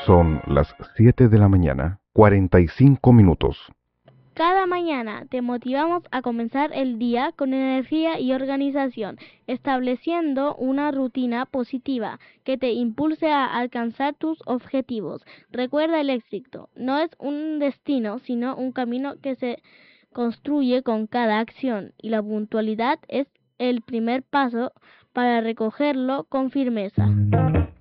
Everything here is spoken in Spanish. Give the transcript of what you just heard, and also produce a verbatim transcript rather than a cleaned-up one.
Son las siete de la mañana, cuarenta y cinco minutos. Cada mañana te motivamos a comenzar el día con energía y organización, estableciendo una rutina positiva que te impulse a alcanzar tus objetivos. Recuerda, el éxito no es un destino, sino un camino que se construye con cada acción, y la puntualidad es el primer paso para recogerlo con firmeza.